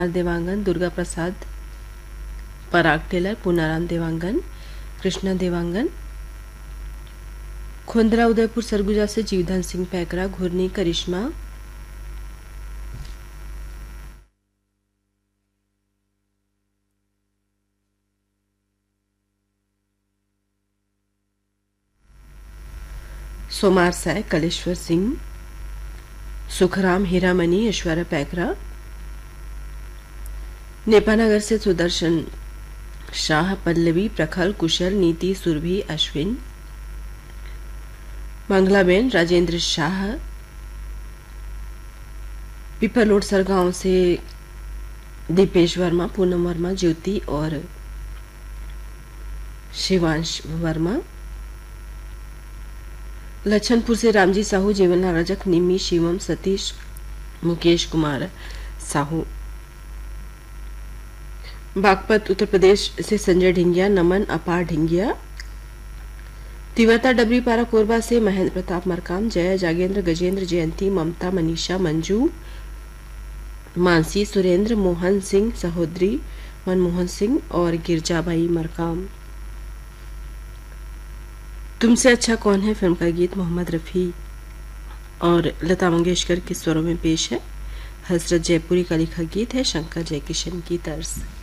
देवांगन, दुर्गा प्रसाद, पराग Taylor, Punaram Dewangan, Krishna Dewangan, खोंदरा Udaipur Surguja से जीवधन सिंह पैकरा, घुरनी करिश्मा, सोमार साय, कलेश्वर सिंह, सुखराम हीरामणि, ऐश्वर्या पैकरा, नेपानगर से सुदर्शन शाह, पल्लवी, प्रखल, कुशल, नीति, सुरभि, अश्विन, मंगलाबेन, राजेंद्र शाह, पिपरलोड सरगांव से दीपेश वर्मा, पूनम वर्मा, ज्योति और शिवांश वर्मा, लच्छनपुर से रामजी साहू, जीवनलाल रजक, निमी, शिवम, सतीश, मुकेश कुमार साहू, बागपत उत्तर प्रदेश से संजय ढिंगिया, नमन, अपार ढिंगिया, तिवता डबरीपारा कोरबा से महेंद्र प्रताप मरकाम, जया, जागेंद्र, गजेंद्र, जयंती, ममता, मनीषा, मंजू, मानसी, सुरेंद्र, मोहन सिंह, सहोदरी मनमोहन सिंह और गिरजाबाई मरकाम। तुमसे अच्छा कौन है फिल्म का गीत मोहम्मद रफ़ी और लता मंगेशकर के स्वरों में पेश है। हजरत जयपुरी का लिखा गीत है, शंकर जयकिशन की तर्ज।